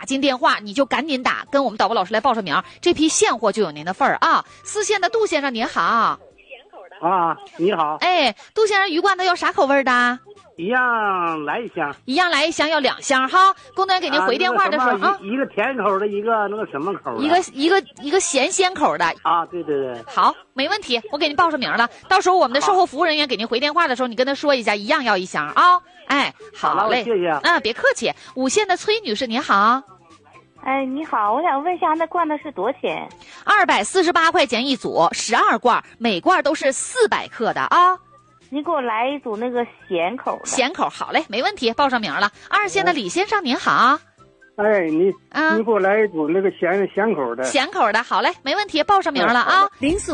打进电话，你就赶紧打，跟我们导播老师来报上名，这批现货就有您的份儿啊。4线的杜先生您好。 啊，你好。 哎，杜先生，鱼罐头要啥口味的？ 一样来一箱。 一样来一箱，要2箱哈。工作人员给您回电话的时候一个甜口的，一个那个什么口的？ 一个咸鲜口的。 啊，对对对。 好，没问题，我给您报上名了。到时候我们的售后服务人员给您回电话的时候，你跟他说一下，一样要1箱啊。哎，好嘞， 谢谢。 别客气。5线的崔女士您好。 哎，你好，我想问一下，那罐头是多少钱 ？248块钱一组，12罐，每罐都是400克的啊。 您给我来一组那个咸口的。 咸口，好嘞，没问题，报上名了。2线的李先生您好。 哎，你给我来一组那个咸口的。 咸口的，好嘞，没问题，报上名了啊。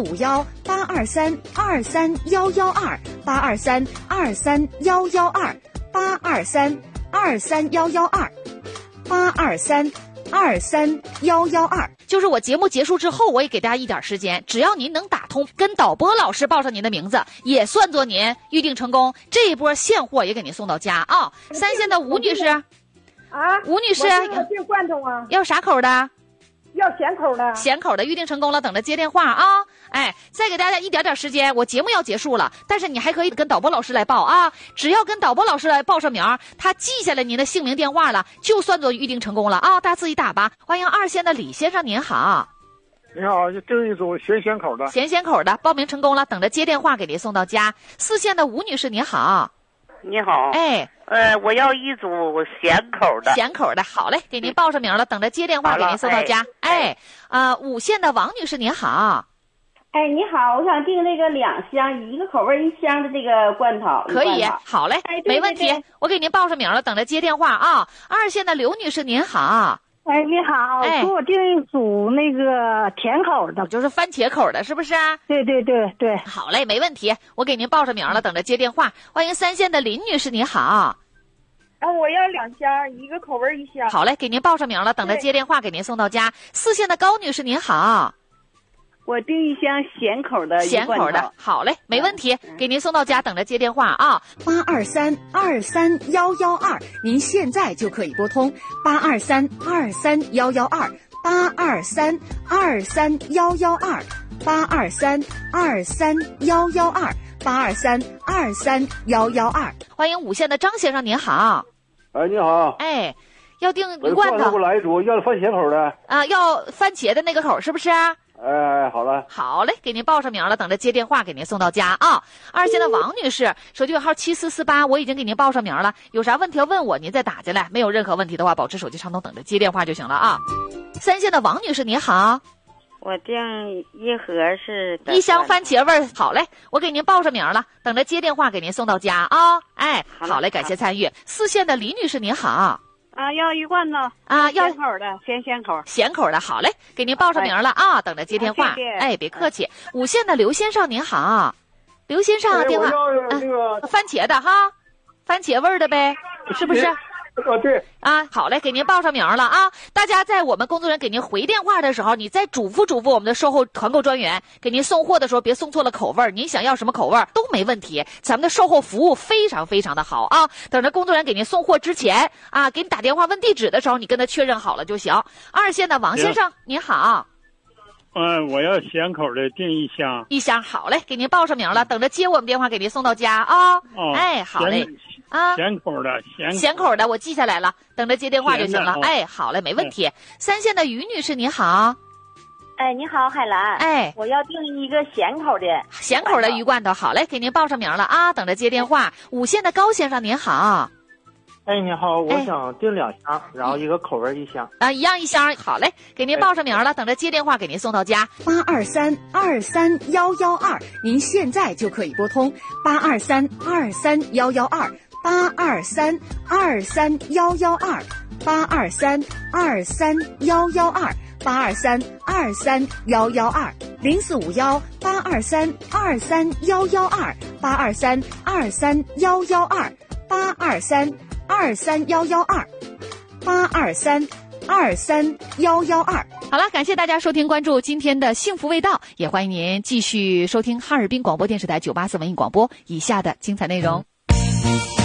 045182323112823231112，823231112，8232312， 就是我节目结束之后，我也给大家一点时间，只要您能打通，跟导播老师报上您的名字，也算作您预定成功。这一波现货也给您送到家啊。3线的吴女士。吴女士， 我订罐头啊， 要啥口的？ 要咸口的。 咸口的，预定成功了，等着接电话啊！哎，再给大家一点点时间，我节目要结束了，但是你还可以跟导播老师来报啊！只要跟导播老师来报上名，他记下来您的姓名电话了，就算作预定成功了啊！大家自己打吧。欢迎2线的李先生，您好。 你好，订一组咸口的。 咸口的，报名成功了，等着接电话给您送到家。4线的吴女士，您好。 你好。 哎。 我要一组咸口的。 咸口的，好嘞，给您报上名了，等着接电话给您送到家。5线的王女士您好。 哎，你好，我想订那个2箱，一个口味1箱的这个罐头。 可以，好嘞，没问题，我给您报上名了，等着接电话啊。2线的刘女士您好。 哎，你好，给我订一组那个甜口的， 就是番茄口的，是不是？ 对对对对。 好嘞，没问题，我给您报上名了，等着接电话。欢迎3线的林女士，你好。 我要2箱，一个口味1箱。 好嘞，给您报上名了，等着接电话给您送到家。4线的高女士，您好。 我订1箱咸口的。 咸口的，好嘞，没问题，给您送到家，等着接电话啊。 823231112，您现在就可以拨通823231112，823231112，823231112，823231112。 欢迎5线的张先生，您好。 哎，你好。 哎，要订鱼罐头。 给我来一组，要番茄口的。 要番茄的那个口，是不是？ 好了， 好嘞，给您报上名了，等着接电话给您送到家啊。2线的王女士，手机尾号7448，我已经给您报上名了，有啥问题要问我，您再打进来，没有任何问题的话，保持手机畅通，等着接电话就行了啊。3线的王女士，你好。 我订一盒是 1箱番茄味儿，好嘞，我给您报上名了，等着接电话给您送到家啊。哎，好嘞，感谢参与。4线的李女士，你好。 要鱼罐头要咸口的，咸口。 咸口的，好嘞，给您报上名了啊，等着接电话。 谢谢。 哎，别客气。5线的刘先生您好。刘先生电话。番茄的哈，番茄味儿的呗，是不是？ 对好嘞，给您报上名了啊！大家在我们工作人员给您回电话的时候，你再嘱咐我们的售后团购专员，给您送货的时候别送错了口味儿，您想要什么口味儿都没问题，咱们的售后服务非常非常的好啊！等着工作人员给您送货之前给你打电话问地址的时候，你跟他确认好了就行。2线的王先生您好。 我要咸口的，订1箱。 1箱，好嘞，给您报上名了，等着接我们电话给您送到家啊。哎，好嘞。 咸口的， 咸口的，我记下来了，等着接电话就行了。哎，好嘞，没问题。3线的于女士，你好。 哎，你好，海兰。 哎， 我要订一个咸口的。 咸口的鱼罐头，好嘞，给您报上名了啊，等着接电话。5线的高先生，您好。 哎，你好，我想订2箱，然后一个口味1箱。 一样1箱，好嘞，给您报上名了，等着接电话给您送到家。 823231112，您现在就可以拨通823231112，823231112，823231112，823231112，823231112。 好了，感谢大家收听关注今天的幸福味道，也欢迎您继续收听哈尔滨广播电视台984文艺广播以下的精彩内容。